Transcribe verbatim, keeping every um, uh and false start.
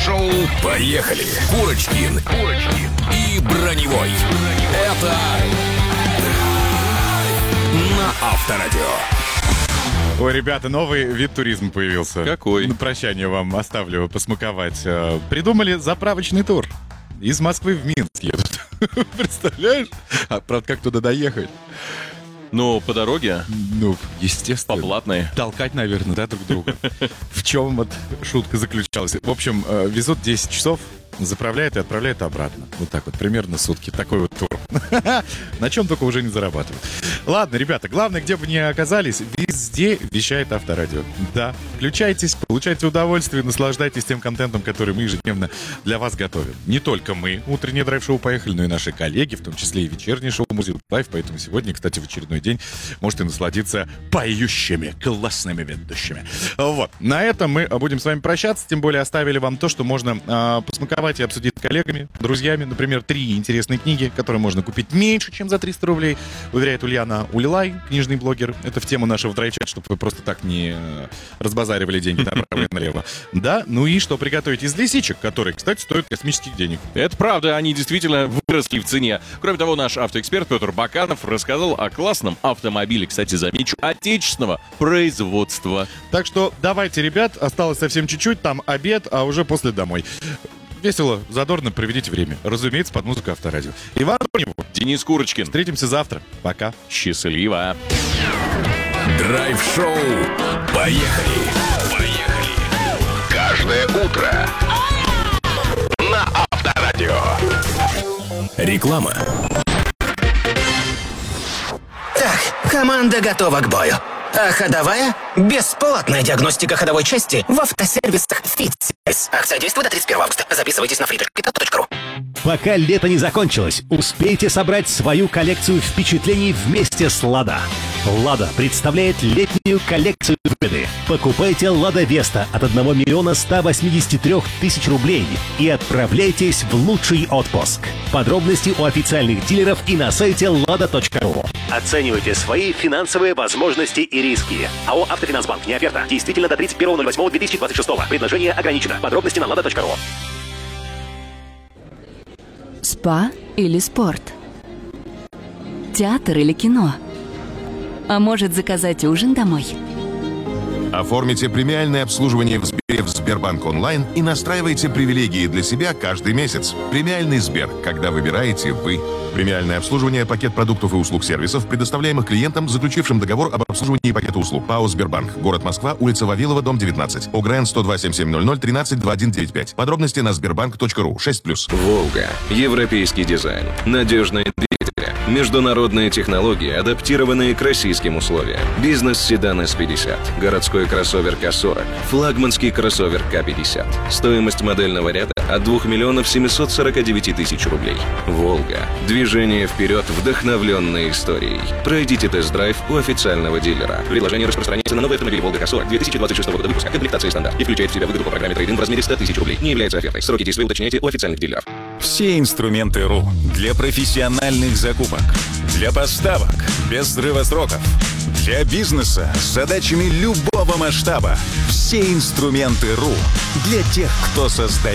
Драйв-шоу. Поехали. Курочкин, Курочкин и Броневой. Это Драйв на Авторадио. Ой, ребята, новый вид туризма появился. Какой? На прощание вам оставлю посмаковать. Придумали заправочный тур. Из Москвы в Минск едут. Представляешь? А, правда, как туда доехать? Ну, по дороге? Ну, естественно. По платной. Толкать, наверное, да, друг друга. В чем вот шутка заключалась? В общем, везут десять часов, заправляют и отправляют обратно. Вот так вот, примерно сутки. Такой вот тур. На чем только уже не зарабатывают. Ладно, ребята, главное, где бы ни оказались, везде вещает Авторадио. Да, включайтесь, получайте удовольствие, наслаждайтесь тем контентом, который мы ежедневно для вас готовим. Не только мы, утреннее драйв-шоу «Поехали», но и наши коллеги, в том числе и вечернее шоу «Музыка Лайв». Поэтому сегодня, кстати, в очередной день можете насладиться поющими, классными ведущими. Вот, на этом мы будем с вами прощаться, тем более оставили вам то, что можно э, посмаковать и обсудить с коллегами, друзьями. Например, три интересные книги, которые можно купить меньше, чем за триста рублей, уверяет Ульяна Улилай, книжный блогер. Это в тему нашего драйв-чата, чтобы вы просто так не разбазаривали деньги направо и налево. Да, ну и что приготовить из лисичек, которые, кстати, стоят космических денег. Это правда, они действительно выросли в цене. Кроме того, наш автоэксперт Петр Баканов рассказал о классном автомобиле, кстати, замечу, отечественного производства. Так что давайте, ребят, осталось совсем чуть-чуть, там обед, а уже после домой. Весело, задорно проведите время. Разумеется, под музыку Авторадио. Иван Броневой, Денис Курочкин. Встретимся завтра. Пока. Счастливо. Драйв-шоу. Поехали. Поехали. Каждое утро на Авторадио. Реклама. Так, команда готова к бою. А ходовая? Бесплатная диагностика ходовой части в автосервисах «Фитсервис». Акция действует до тридцать первого августа. Записывайтесь на фри точка ру. Пока лето не закончилось, успейте собрать свою коллекцию впечатлений вместе с «Лада». «Лада» представляет летнюю коллекцию выгоды. Покупайте «Лада Веста» от одного миллиона ста восьмидесяти трёх тысяч рублей и отправляйтесь в лучший отпуск. Подробности у официальных дилеров и на сайте лада точка ру. Оценивайте свои финансовые возможности и риски. АО «Автофинансбанк». Не оферта. Действительно до тридцать первого ноль восьмого две тысячи двадцать шестого. Предложение ограничено. Подробности на лада точка ру. Спа или спорт? Театр или кино? А может, заказать ужин домой? Оформите премиальное обслуживание в Сбере в Сбербанк онлайн и настраивайте привилегии для себя каждый месяц. Премиальный Сбер, когда выбираете вы. Премиальное обслуживание, пакет продуктов и услуг сервисов, предоставляемых клиентам, заключившим договор об обслуживании пакета услуг. ПАО «Сбербанк». Город Москва, улица Вавилова, дом девятнадцать. ОГРН сто два семь семь ноль ноль тринадцать двадцать один девяносто пять. Подробности на сбербанк точка ру. шесть плюс. «Волга». Европейский дизайн. Надежные двигатели. Международные технологии, адаптированные к российским условиям. Бизнес-седан эс пятьдесят. Городской кроссовер ка сорок. Флагманский кроссовер ка пятьдесят. Стоимость модельного ряда от двух миллионов семисот сорока девяти тысяч рублей. «Волга». Движение вперед, вдохновленное историей. Пройдите тест-драйв у официального дилера. Предложение распространяется на новый автомобиль «Волга ка сорок» две тысячи двадцать шестого года выпуска. Комплектация стандарт. И включает в себя выгоду по программе трейд-ин в размере ста тысяч рублей. Не является офертой. Сроки действия уточняйте у официальных дилеров. Все инструменты РУ для профессиональных закупок, для поставок без взрыва сроков, для бизнеса с задачами любого масштаба. Все инструменты РУ для тех, кто создает